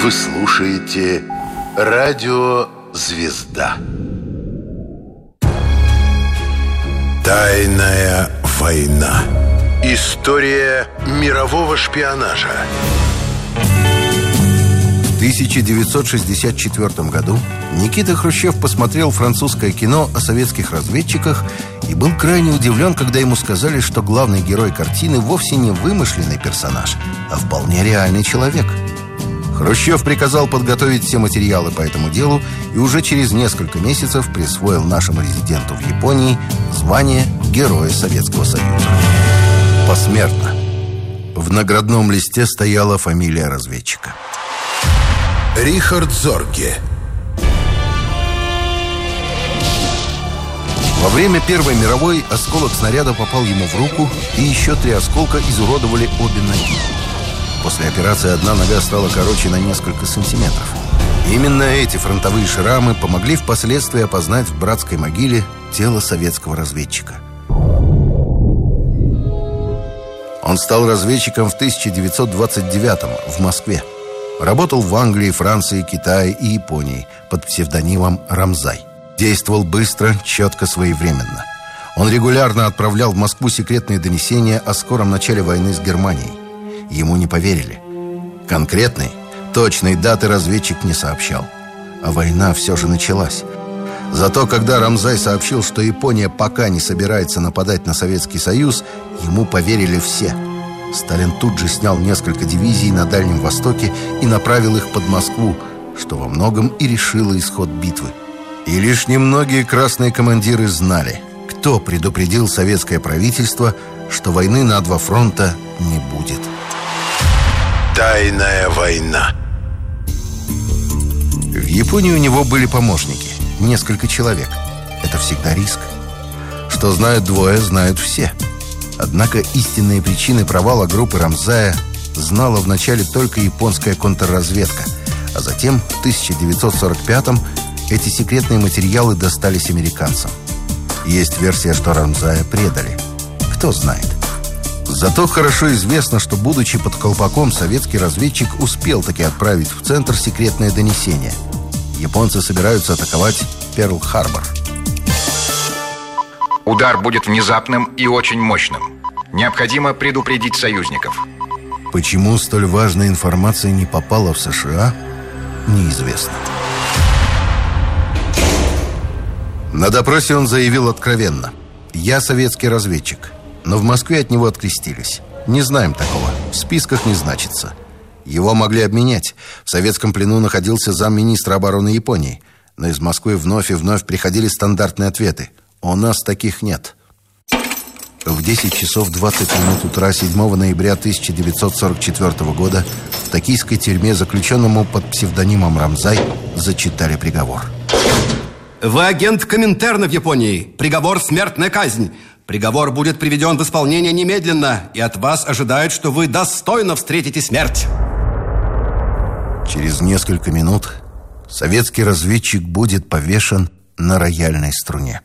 Вы слушаете Радио Звезда. Тайная война. История мирового шпионажа. В 1964 году Никита Хрущев посмотрел французское кино о советских разведчиках и был крайне удивлен, когда ему сказали, что главный герой картины вовсе не вымышленный персонаж, а вполне реальный человек. Хрущев приказал подготовить все материалы по этому делу и уже через несколько месяцев присвоил нашему резиденту в Японии звание Героя Советского Союза. Посмертно. В наградном листе стояла фамилия разведчика. Рихард Зорге. Во время Первой мировой осколок снаряда попал ему в руку, и еще 3 осколка изуродовали обе ноги. После операции одна нога стала короче на несколько сантиметров. И именно эти фронтовые шрамы помогли впоследствии опознать в братской могиле тело советского разведчика. Он стал разведчиком в 1929-м в Москве. Работал в Англии, Франции, Китае и Японии под псевдонимом Рамзай. Действовал быстро, четко, своевременно. Он регулярно отправлял в Москву секретные донесения о скором начале войны с Германией. Ему не поверили. Конкретной, точной даты разведчик не сообщал. А война все же началась. Зато когда Рамзай сообщил, что Япония пока не собирается нападать на Советский Союз, ему поверили все. Сталин тут же снял несколько дивизий на Дальнем Востоке и направил их под Москву, что во многом и решило исход битвы. И лишь немногие красные командиры знали, кто предупредил советское правительство, что войны на 2 фронта не будет. Тайная война. В Японии у него были помощники, несколько человек. Это всегда риск. Что знают 2, знают все. Однако истинные причины провала группы Рамзая знала вначале только японская контрразведка, а затем в 1945-м эти секретные материалы достались американцам. Есть версия, что Рамзая предали. Кто знает. Зато хорошо известно, что, будучи под колпаком, советский разведчик успел таки отправить в центр секретное донесение. Японцы собираются атаковать Перл-Харбор. Удар будет внезапным и очень мощным. Необходимо предупредить союзников. Почему столь важная информация не попала в США, неизвестно. На допросе он заявил откровенно: «Я советский разведчик». Но в Москве от него открестились. Не знаем такого, в списках не значится. Его могли обменять. В советском плену находился замминистра обороны Японии. Но из Москвы вновь и вновь приходили стандартные ответы: «У нас таких нет». В 10 часов 20 минут утра 7 ноября 1944 года в токийской тюрьме заключенному под псевдонимом Рамзай зачитали приговор. Вы агент Коминтерна в Японии. Приговор — смертная казнь. Приговор будет приведен в исполнение немедленно, и от вас ожидают, что вы достойно встретите смерть. Через несколько минут советский разведчик будет повешен на рояльной струне.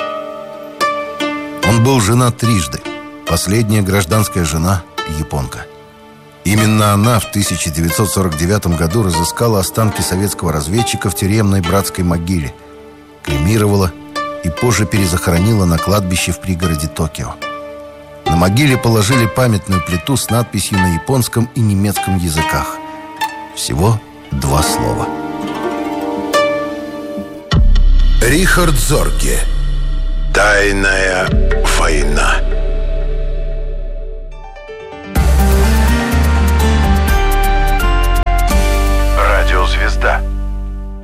Он был женат 3. Последняя гражданская жена – японка. Именно она в 1949 году разыскала останки советского разведчика в тюремной братской могиле, кремировала и позже перезахоронила на кладбище в пригороде Токио. На могиле положили памятную плиту с надписью на японском и немецком языках. Всего 2 слова. Рихард Зорге. Тайная